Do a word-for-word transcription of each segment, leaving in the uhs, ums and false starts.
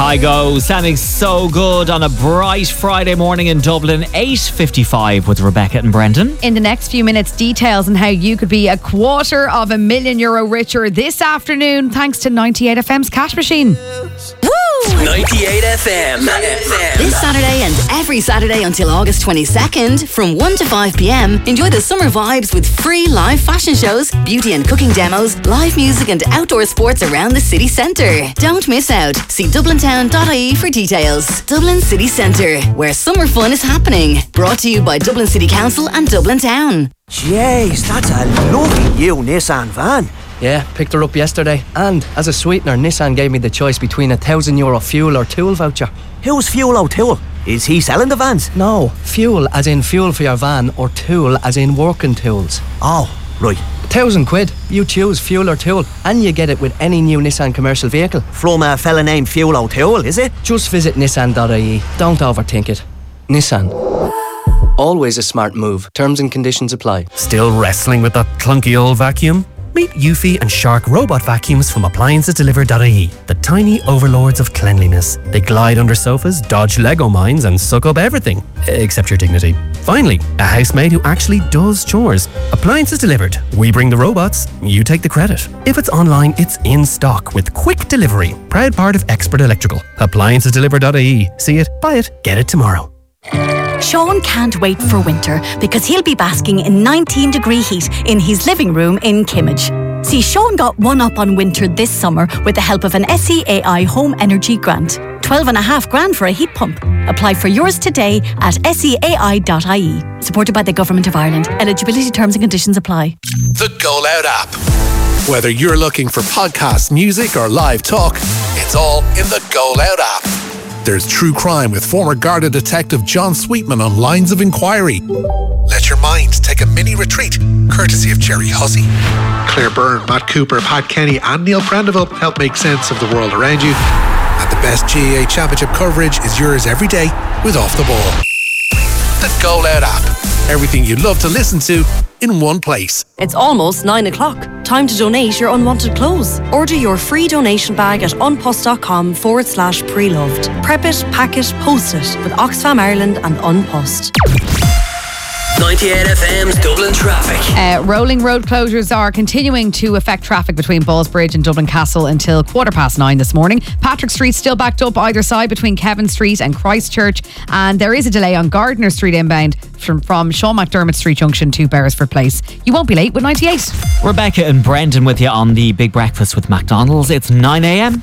Kygo sounding so good on a bright Friday morning in Dublin. eight fifty-five with Rebecca and Brendan. In the next few minutes, details on how you could be a quarter of a million euro richer this afternoon thanks to ninety-eight F M's Cash Machine. Woo! ninety-eight F M. This Saturday and every Saturday until August twenty-second from one to five p.m. enjoy the summer vibes with free live fashion shows, beauty and cooking demos, live music and outdoor sports around the city centre. Don't miss out. See dublin town dot I E for details. Dublin City Centre, where summer fun is happening. Brought to you by Dublin City Council and Dublin Town. Jeez, that's a lovely new Nissan van. Yeah, picked her up yesterday. And as a sweetener, Nissan gave me the choice between a thousand euro fuel or tool voucher. Who's Fuel O'Toole? Is he selling the vans? No, fuel as in fuel for your van, or tool as in working tools. Oh, right. A thousand quid. You choose fuel or tool, and you get it with any new Nissan commercial vehicle. From a fella named Fuel O'Toole, is it? Just visit nissan dot I E. Don't overthink it. Nissan. Always a smart move. Terms and conditions apply. Still wrestling with that clunky old vacuum? Meet Eufy and Shark robot vacuums from appliances delivered dot I E. The tiny overlords of cleanliness. They glide under sofas, dodge Lego mines and suck up everything, except your dignity. Finally, a housemaid who actually does chores. Appliances delivered. We bring the robots, you take the credit. If it's online, it's in stock with quick delivery. Proud part of Expert Electrical. appliances delivered dot I E. See it, buy it, get it tomorrow. Sean can't wait for winter because he'll be basking in nineteen degree heat in his living room in Kimmage. See, Sean got one up on winter this summer with the help of an S E A I Home Energy Grant. twelve and a half grand for a heat pump. Apply for yours today at S E A I dot I E. Supported by the Government of Ireland. Eligibility terms and conditions apply. The Go Loud app. Whether you're looking for podcasts, music or live talk, it's all in the Go Loud app. There's true crime with former Garda detective John Sweetman on Lines of Inquiry. Let your mind take a mini retreat, courtesy of Jerry Hussey. Claire Byrne, Matt Cooper, Pat Kenny and Neil Prendeville help make sense of the world around you. And the best G A A Championship coverage is yours every day with Off the Ball. The Go Loud app. Everything you love to listen to in one place. It's almost nine o'clock. Time to donate your unwanted clothes. Order your free donation bag at unpost.com forward slash pre-loved. Prep it, pack it, post it with Oxfam Ireland and Unpost. ninety-eight F M's Dublin traffic. Uh, rolling road closures are continuing to affect traffic between Ballsbridge and Dublin Castle until quarter past nine this morning. Patrick Street still backed up either side between Kevin Street and Christchurch, and there is a delay on Gardiner Street inbound from, from Sean McDermott Street Junction to Beresford Place. You won't be late with ninety-eight. Rebecca and Brendan with you on the Big Breakfast with McDonald's. It's nine a.m.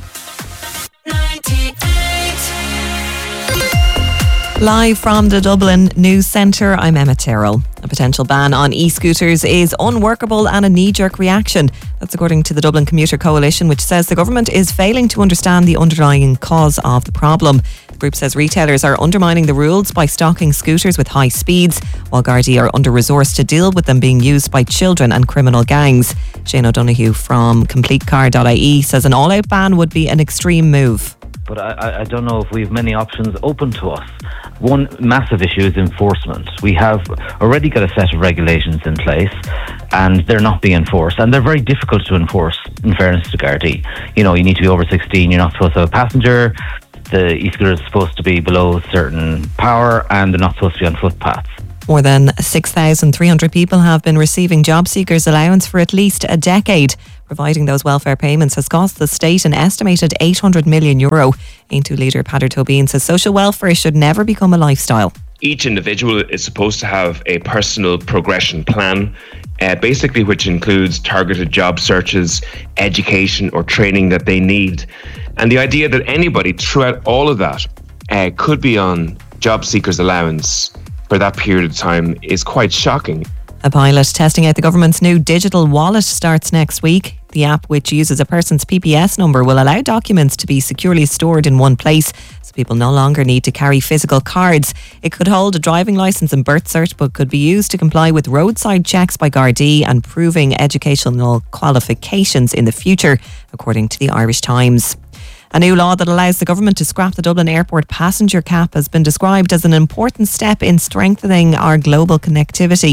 Live from the Dublin News Centre, I'm Emma Tyrrell. A potential ban on e-scooters is unworkable and a knee-jerk reaction. That's according to the Dublin Commuter Coalition, which says the government is failing to understand the underlying cause of the problem. The group says retailers are undermining the rules by stocking scooters with high speeds, while Gardaí are under-resourced to deal with them being used by children and criminal gangs. Shane O'Donoghue from complete car dot I E says an all-out ban would be an extreme move. But I, I don't know if we have many options open to us. One massive issue is enforcement. We have already got a set of regulations in place and they're not being enforced. And they're very difficult to enforce, in fairness to Gardaí. You know, you need to be over sixteen, you're not supposed to have a passenger, the e-scooter is supposed to be below certain power and they're not supposed to be on footpaths. More than six thousand three hundred people have been receiving job seekers allowance for at least a decade. Providing those welfare payments has cost the state an estimated eight hundred million euro. Aontú leader Peadar Tóibín says social welfare should never become a lifestyle. Each individual is supposed to have a personal progression plan, uh, basically which includes targeted job searches, education or training that they need. And the idea that anybody throughout all of that uh, could be on job seekers allowance for that period of time is quite shocking. A pilot testing out the government's new digital wallet starts next week. The app, which uses a person's P P S number, will allow documents to be securely stored in one place, so people no longer need to carry physical cards. It could hold a driving licence and birth cert, but could be used to comply with roadside checks by Gardaí and proving educational qualifications in the future, according to the Irish Times. A new law that allows the government to scrap the Dublin Airport passenger cap has been described as an important step in strengthening our global connectivity.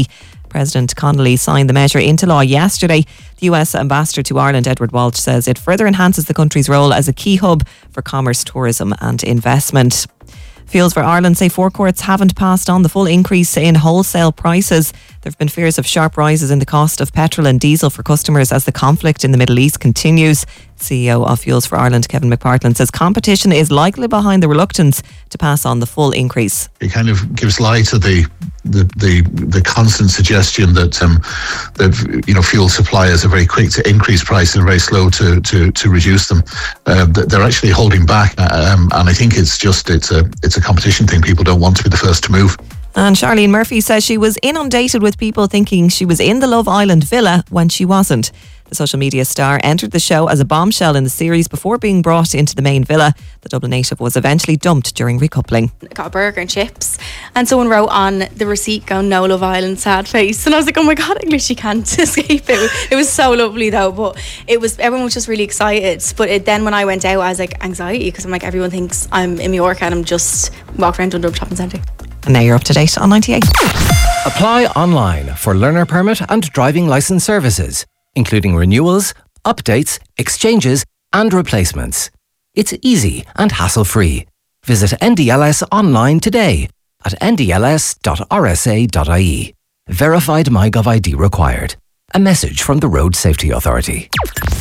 President Connolly signed the measure into law yesterday. The U S Ambassador to Ireland, Edward Walsh, says it further enhances the country's role as a key hub for commerce, tourism and investment. Fuels for Ireland say forecourts haven't passed on the full increase in wholesale prices. There have been fears of sharp rises in the cost of petrol and diesel for customers as the conflict in the Middle East continues. C E O of Fuels for Ireland, Kevin McPartland, says competition is likely behind the reluctance to pass on the full increase. It kind of gives lie to the the the, the constant suggestion that um, that you know fuel suppliers are very quick to increase price and very slow to to, to reduce them. Uh, they're actually holding back, um, and I think it's just it's a it's a competition thing. People don't want to be the first to move. And Charlene Murphy says she was inundated with people thinking she was in the Love Island villa when she wasn't. The social media star entered the show as a bombshell in the series before being brought into the main villa. The Dublin native was eventually dumped during recoupling. I got a burger and chips, and someone wrote on the receipt going, "No Love Island, sad face." And I was like, oh my God, English, you can't escape it. It was so lovely though, but it was everyone was just really excited. But it, then when I went out, I was like, anxiety, because I'm like, everyone thinks I'm in Mallorca and I'm just walking around Dundrum Shopping Centre. And now you're up to date on ninety-eight. Apply online for learner permit and driving licence services, including renewals, updates, exchanges and replacements. It's easy and hassle-free. Visit N D L S online today at n d l s dot r s a dot i e. Verified MyGov I D required. A message from the Road Safety Authority.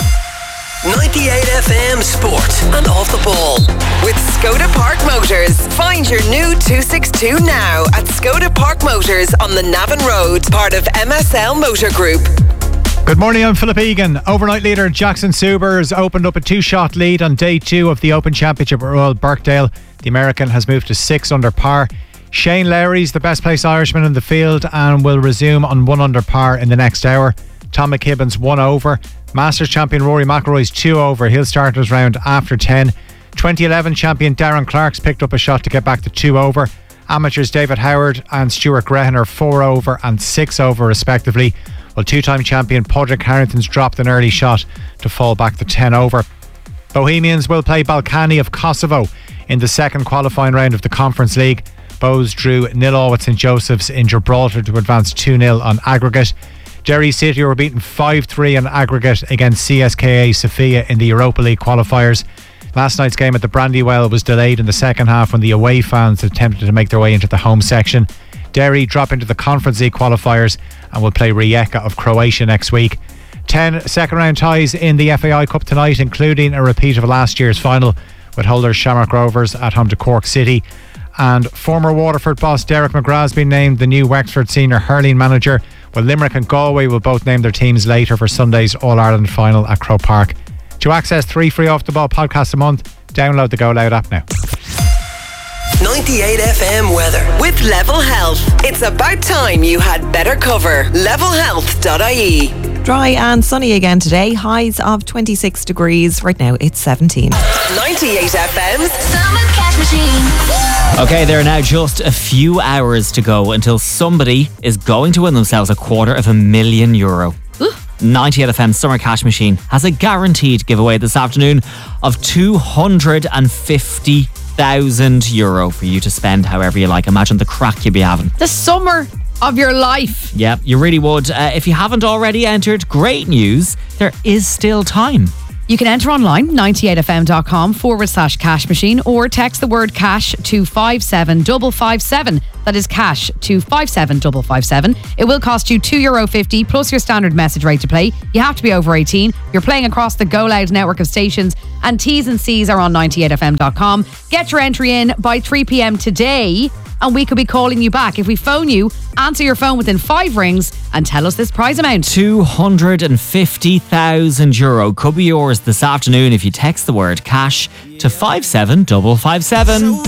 ninety-eight F M Sport and Off the Ball. With Skoda Park Motors. Find your new two sixty-two now at Skoda Park Motors on the Navan Road, part of M S L Motor Group. Good morning, I'm Philip Egan. Overnight leader Jackson Subers opened up a two-shot lead on day two of the Open Championship at Royal Birkdale. The American has moved to six under par. Shane Lowry's the best placed Irishman in the field and will resume on one under par in the next hour. Tom McKibben's one over. Masters champion Rory McIlroy's two over. He'll start his round after ten. twenty eleven champion Darren Clark's picked up a shot to get back to two over. Amateurs David Howard and Stuart Grehan are four over and six over respectively, while two-time champion Padraig Harrington's dropped an early shot to fall back to ten over. Bohemians will play Balkany of Kosovo in the second qualifying round of the Conference League. Bows drew nil all with St Joseph's in Gibraltar to advance two nil on aggregate. Derry City were beaten five three on aggregate against C S K A Sofia in the Europa League qualifiers. Last night's game at the Brandywell was delayed in the second half when the away fans attempted to make their way into the home section. Derry drop into the Conference League qualifiers and will play Rijeka of Croatia next week. Ten second round ties in the F A I Cup tonight, including a repeat of last year's final with holders Shamrock Rovers at home to Cork City. And former Waterford boss Derek McGrath has been named the new Wexford senior hurling manager, while Limerick and Galway will both name their teams later for Sunday's All-Ireland final at Croke Park. To access three free Off the Ball podcasts a month, download the Go Loud app now. ninety-eight F M weather with Level Health. It's about time you had better cover. level health dot I E. Dry and sunny again today. Highs of twenty-six degrees. Right now it's seventeen. ninety-eight F M's Summer Cash Machine. Okay, there are now just a few hours to go until somebody is going to win themselves a quarter of a million euro. ninety-eight F M Summer Cash Machine has a guaranteed giveaway this afternoon of two hundred fifty thousand euro for you to spend however you like. Imagine the crack you'd be having. The summer of your life. Yeah, you really would. Uh, if you haven't already entered, great news. There is still time. You can enter online, ninety-eight f m dot com forward slash cash machine, or text the word cash to five seven five five seven. That is cash to five seven five five seven. It will cost you two euro fifty plus your standard message rate to play. You have to be over eighteen. You're playing across the Go Loud network of stations, and T's and C's are on ninety-eight f m dot com. Get your entry in by three p.m. today, and we could be calling you back. If we phone you, answer your phone within five rings and tell us this prize amount. two hundred fifty thousand euro could be yours this afternoon if you text the word cash to five seven five five seven.